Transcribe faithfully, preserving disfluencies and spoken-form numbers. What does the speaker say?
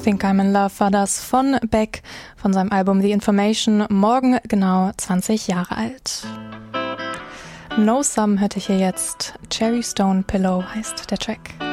Think I'm in Love war das von Beck von seinem Album The Information, morgen genau zwanzig Jahre alt. No Some hörte ich hier jetzt. Cherry Stone Pillow heißt der Track.